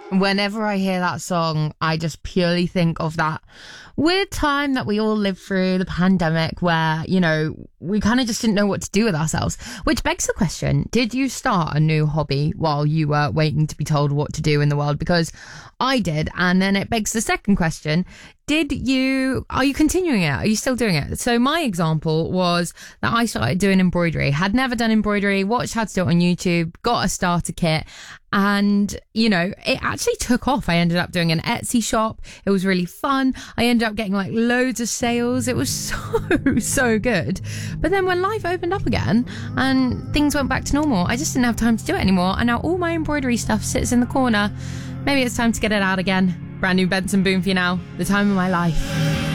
Whenever I hear that song, I just purely think of that weird time that we all lived through, the pandemic, where, you know, we kind of just didn't know what to do with ourselves. Which begs the question, did you start a new hobby while you were waiting to be told what to do in the world? Because I did. And then it begs the second question, are you continuing it? Are you still doing it? So my example was that I started doing embroidery, had never done embroidery, watched how to do it on YouTube, got a starter kit, and, you know, it actually took off. I ended up doing an Etsy shop. It was really fun. I ended up getting like loads of sales. It was so good. But then when life opened up again and things went back to normal, I just didn't have time to do it anymore. And now all my embroidery stuff sits in the corner. Maybe it's time to get it out again. Brand new Benson Boone for you now. The time of my life.